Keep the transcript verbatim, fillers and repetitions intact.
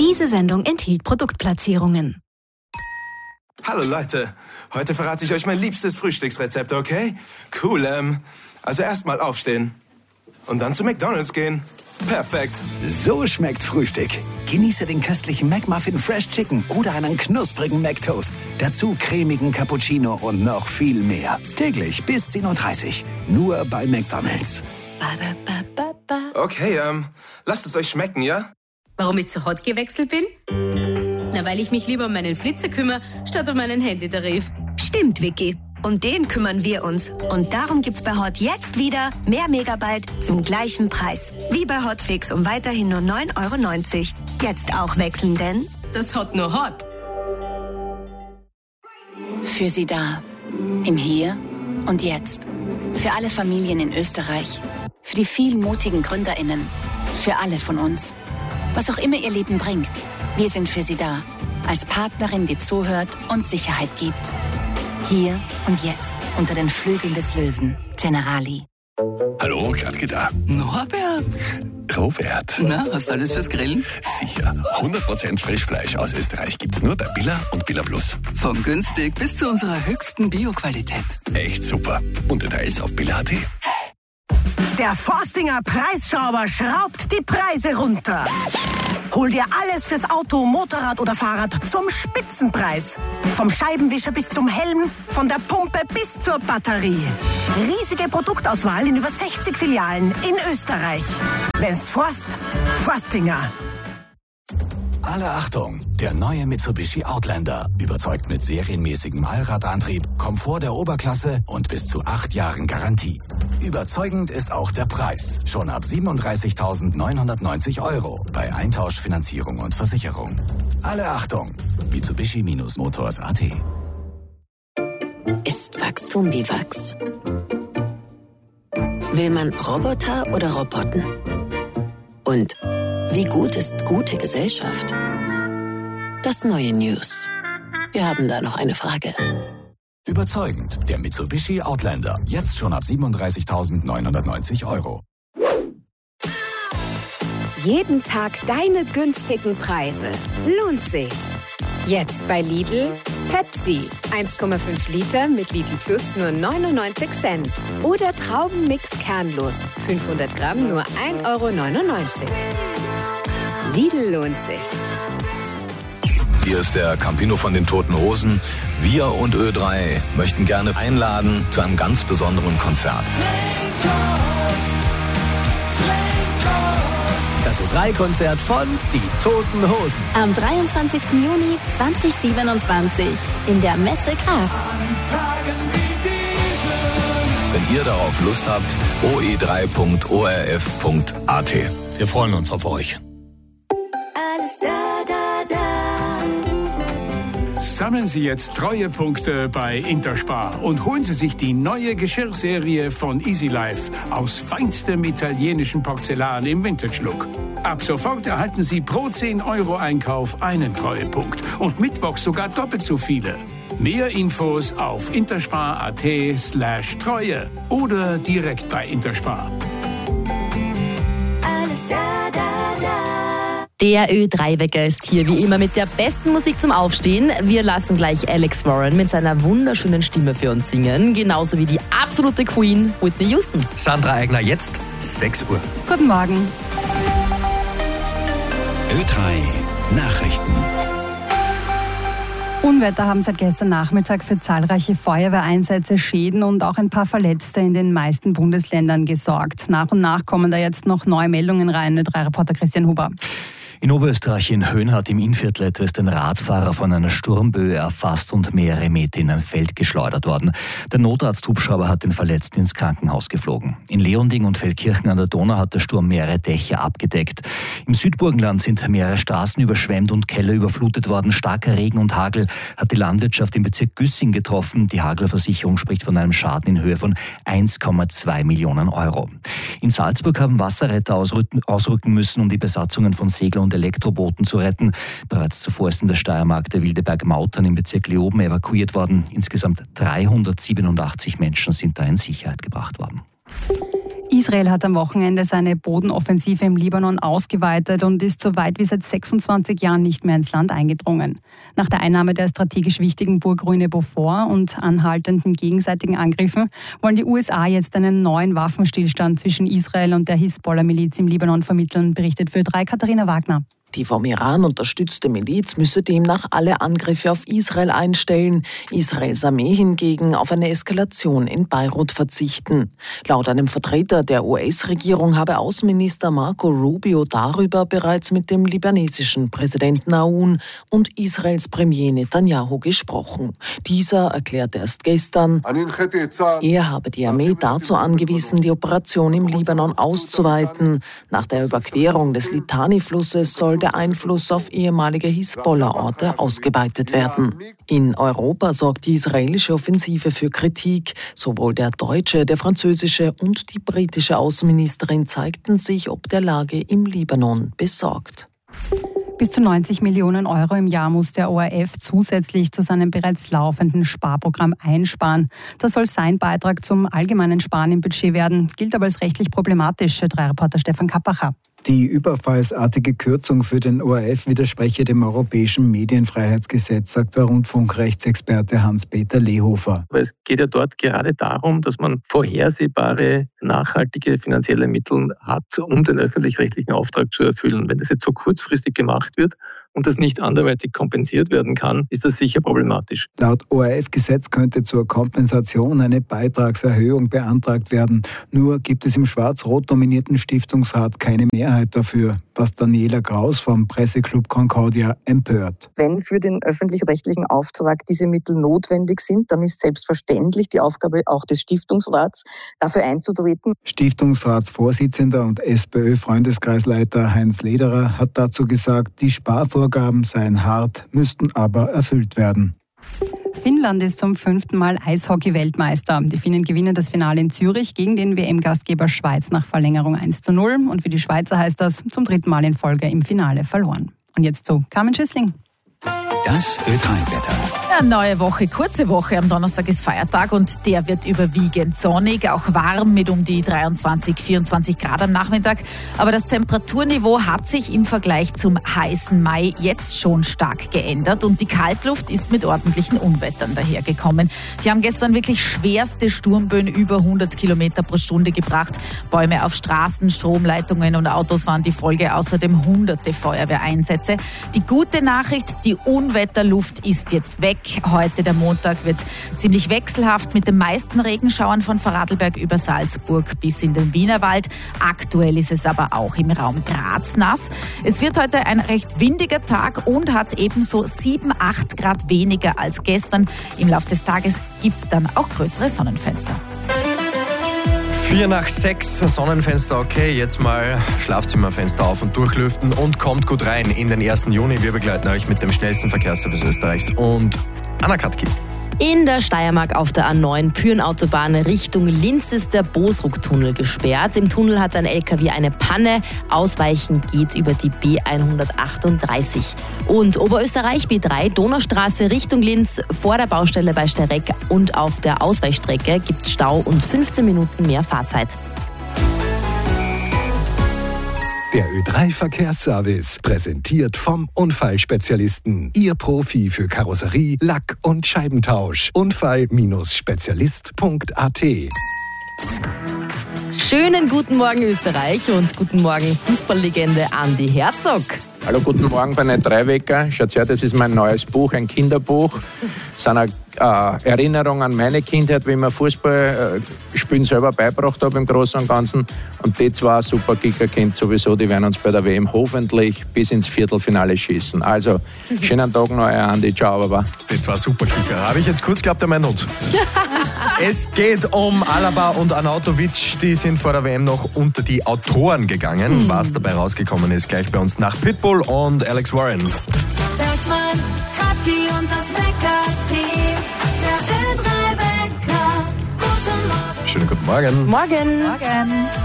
Diese Sendung enthielt Produktplatzierungen. Hallo Leute, heute verrate ich euch mein liebstes Frühstücksrezept, okay? Cool, ähm, also erstmal aufstehen und dann zu McDonald's gehen. Perfekt. So schmeckt Frühstück. Genieße den köstlichen McMuffin Fresh Chicken oder einen knusprigen McToast. Dazu cremigen Cappuccino und noch viel mehr. Täglich bis zehn Uhr dreißig. Nur bei McDonald's. Okay, ähm, lasst es euch schmecken, ja? Warum ich zu Hot gewechselt bin? Na, weil ich mich lieber um meinen Flitzer kümmere, statt um meinen Handytarif. Stimmt, Vicky. Um den kümmern wir uns. Und darum gibt's bei Hot jetzt wieder mehr Megabyte zum gleichen Preis. Wie bei Hotfix um weiterhin nur neun Euro neunzig. Jetzt auch wechseln, denn das Hot nur Hot. Für Sie da. Im Hier und Jetzt. Für alle Familien in Österreich. Für die vielen mutigen GründerInnen. Für alle von uns. Was auch immer Ihr Leben bringt, wir sind für Sie da. Als Partnerin, die zuhört und Sicherheit gibt. Hier und jetzt, unter den Flügeln des Löwen. Generali. Hallo, Gladke da. Norbert. Robert. Na, hast du alles fürs Grillen? Sicher. hundert Prozent Frischfleisch aus Österreich gibt's nur bei Billa und Billa Plus. Von günstig bis zu unserer höchsten Bio-Qualität. Echt super. Und Details auf billa punkt at. Der Forstinger Preisschrauber schraubt die Preise runter. Hol dir alles fürs Auto, Motorrad oder Fahrrad zum Spitzenpreis. Vom Scheibenwischer bis zum Helm, von der Pumpe bis zur Batterie. Riesige Produktauswahl in über sechzig Filialen in Österreich. Wenn's Forst, Forstinger. Alle Achtung! Der neue Mitsubishi Outlander überzeugt mit serienmäßigem Allradantrieb, Komfort der Oberklasse und bis zu acht Jahren Garantie. Überzeugend ist auch der Preis. Schon ab siebenunddreißigtausendneunhundertneunzig Euro bei Eintausch, Finanzierung und Versicherung. Alle Achtung! Mitsubishi-Motors punkt at. Ist Wachstum wie Wachs? Will man Roboter oder Roboten? Und wie gut ist gute Gesellschaft? Das neue News. Wir haben da noch eine Frage. Überzeugend. Der Mitsubishi Outlander. Jetzt schon ab siebenunddreißigtausendneunhundertneunzig Euro. Jeden Tag deine günstigen Preise. Lohnt sich. Jetzt bei Lidl. Pepsi. eins Komma fünf Liter mit Lidl Plus nur neunundneunzig Cent. Oder Traubenmix kernlos. fünfhundert Gramm nur ein Euro neunundneunzig. Lidl lohnt sich. Hier ist der Campino von den Toten Hosen. Wir und Ö drei möchten gerne einladen zu einem ganz besonderen Konzert. Das Ö drei Konzert von Die Toten Hosen. Am dreiundzwanzigsten Juni zweitausendsiebenundzwanzig in der Messe Graz. Wenn ihr darauf Lust habt, o e drei punkt o r f punkt a t. Wir freuen uns auf euch. Alles da, da, da. Sammeln Sie jetzt Treuepunkte bei Interspar und holen Sie sich die neue Geschirrserie von Easy Life aus feinstem italienischen Porzellan im Vintage-Look. Ab sofort erhalten Sie pro zehn Euro Einkauf einen Treuepunkt und mittwochs sogar doppelt so viele. Mehr Infos auf interspar punkt at slash Treue oder direkt bei Interspar. Alles da, da, da. Der Ö drei Wecker ist hier, wie immer, mit der besten Musik zum Aufstehen. Wir lassen gleich Alex Warren mit seiner wunderschönen Stimme für uns singen. Genauso wie die absolute Queen, Whitney Houston. Sandra Eigner, jetzt sechs Uhr. Guten Morgen. Ö drei Nachrichten. Unwetter haben seit gestern Nachmittag für zahlreiche Feuerwehreinsätze, Schäden und auch ein paar Verletzte in den meisten Bundesländern gesorgt. Nach und nach kommen da jetzt noch neue Meldungen rein. Ö drei Reporter Christian Huber. In Oberösterreich in Höhenhardt im Innviertel ist ein Radfahrer von einer Sturmböe erfasst und mehrere Meter in ein Feld geschleudert worden. Der Notarzthubschrauber hat den Verletzten ins Krankenhaus geflogen. In Leonding und Feldkirchen an der Donau hat der Sturm mehrere Dächer abgedeckt. Im Südburgenland sind mehrere Straßen überschwemmt und Keller überflutet worden. Starker Regen und Hagel hat die Landwirtschaft im Bezirk Güssing getroffen. Die Haglerversicherung spricht von einem Schaden in Höhe von eins Komma zwei Millionen Euro. In Salzburg haben Wasserretter ausrücken müssen, um die Besatzungen von Segler- und Elektrobooten zu retten. Bereits zuvor ist in der Steiermark der Wildeberg-Mautern im Bezirk Leoben evakuiert worden. Insgesamt dreihundertsiebenundachtzig Menschen sind da in Sicherheit gebracht worden. Israel hat am Wochenende seine Bodenoffensive im Libanon ausgeweitet und ist so weit wie seit sechsundzwanzig Jahren nicht mehr ins Land eingedrungen. Nach der Einnahme der strategisch wichtigen Burg Rune Beaufort und anhaltenden gegenseitigen Angriffen wollen die U S A jetzt einen neuen Waffenstillstand zwischen Israel und der Hisbollah-Miliz im Libanon vermitteln, berichtet für drei Katharina Wagner. Die vom Iran unterstützte Miliz müsse demnach alle Angriffe auf Israel einstellen, Israels Armee hingegen auf eine Eskalation in Beirut verzichten. Laut einem Vertreter der U S-Regierung habe Außenminister Marco Rubio darüber bereits mit dem libanesischen Präsidenten Aoun und Israels Premier Netanyahu gesprochen. Dieser erklärte erst gestern, er habe die Armee dazu angewiesen, die Operation im Libanon auszuweiten. Nach der Überquerung des Litani-Flusses soll der Einfluss auf ehemalige Hisbollah-Orte ausgeweitet werden. In Europa sorgt die israelische Offensive für Kritik. Sowohl der deutsche, der französische und die britische Außenministerin zeigten sich ob der Lage im Libanon besorgt. Bis zu neunzig Millionen Euro im Jahr muss der O R F zusätzlich zu seinem bereits laufenden Sparprogramm einsparen. Das soll sein Beitrag zum allgemeinen Sparen im Budget werden, gilt aber als rechtlich problematisch, drei Reporter Stefan Kappacher. Die überfallsartige Kürzung für den O R F widerspreche dem Europäischen Medienfreiheitsgesetz, sagt der Rundfunkrechtsexperte Hans-Peter Lehofer. Es geht ja dort gerade darum, dass man vorhersehbare, nachhaltige finanzielle Mittel hat, um den öffentlich-rechtlichen Auftrag zu erfüllen. Wenn das jetzt so kurzfristig gemacht wird und das nicht anderweitig kompensiert werden kann, ist das sicher problematisch. Laut O R F-Gesetz könnte zur Kompensation eine Beitragserhöhung beantragt werden. Nur gibt es im schwarz-rot dominierten Stiftungsrat keine Mehrheit dafür, was Daniela Kraus vom Presseclub Concordia empört. Wenn für den öffentlich-rechtlichen Auftrag diese Mittel notwendig sind, dann ist selbstverständlich die Aufgabe auch des Stiftungsrats, dafür einzutreten. Stiftungsratsvorsitzender und SPÖ-Freundeskreisleiter Heinz Lederer hat dazu gesagt, die Sparvorgaben seien hart, müssten aber erfüllt werden. Finnland ist zum fünften Mal Eishockey-Weltmeister. Die Finnen gewinnen das Finale in Zürich gegen den W M-Gastgeber Schweiz nach Verlängerung eins zu null. Und für die Schweizer heißt das zum dritten Mal in Folge im Finale verloren. Und jetzt zu Carmen Schüssling. Das Ö drei Wetter. Ja, neue Woche, kurze Woche. Am Donnerstag ist Feiertag und der wird überwiegend sonnig, auch warm mit um die dreiundzwanzig, vierundzwanzig Grad am Nachmittag. Aber das Temperaturniveau hat sich im Vergleich zum heißen Mai jetzt schon stark geändert und die Kaltluft ist mit ordentlichen Unwettern dahergekommen. Die haben gestern wirklich schwerste Sturmböen über hundert Kilometer pro Stunde gebracht. Bäume auf Straßen, Stromleitungen und Autos waren die Folge, außerdem hunderte Feuerwehreinsätze. Die gute Nachricht, die Unwetterluft ist jetzt weg. Heute, der Montag, wird ziemlich wechselhaft mit den meisten Regenschauern von Vorarlberg über Salzburg bis in den Wienerwald. Aktuell ist es aber auch im Raum Graz nass. Es wird heute ein recht windiger Tag und hat ebenso sieben, acht Grad weniger als gestern. Im Laufe des Tages gibt es dann auch größere Sonnenfenster. Vier nach sechs, Sonnenfenster okay, jetzt mal Schlafzimmerfenster auf und durchlüften und kommt gut rein in den ersten Juni. Wir begleiten euch mit dem schnellsten Verkehrsservice Österreichs und Anna Katki. In der Steiermark auf der A neun Pyrenautobahn Richtung Linz ist der Bosruck-Tunnel gesperrt. Im Tunnel hat ein L K W eine Panne. Ausweichen geht über die B hundertachtunddreißig. Und Oberösterreich B drei, Donaustraße Richtung Linz, vor der Baustelle bei Stereck und auf der Ausweichstrecke gibt es Stau und fünfzehn Minuten mehr Fahrzeit. Der Ö drei Verkehrsservice, präsentiert vom Unfallspezialisten. Ihr Profi für Karosserie, Lack- und Scheibentausch. Unfall Spezialist Punkt a t. Schönen guten Morgen Österreich und guten Morgen Fußballlegende Andi Herzog. Hallo, guten Morgen bei Net drei Wecker. Schaut her, das ist mein neues Buch, ein Kinderbuch. Das ist eine äh, Erinnerung an meine Kindheit, wie ich mir Fußball äh, spielen selber beigebracht habe im Großen und Ganzen. Und die zwei Superkicker-Kinder sowieso, die werden uns bei der W M hoffentlich bis ins Viertelfinale schießen. Also, schönen Tag noch, Andi. Ciao, Baba. Die zwei Superkicker. Habe ich jetzt kurz geglaubt, an meinen Hund. Es geht um Alaba und Arnautovic. Die sind vor der W M noch unter die Autoren gegangen. Mhm. Was dabei rausgekommen ist, gleich bei uns nach Pitbull und Alex Warren. Bergsmann, Kratki und das Wecker-Team. Der Ö drei Wecker. Guten Morgen. Schönen guten Morgen. Morgen. Morgen.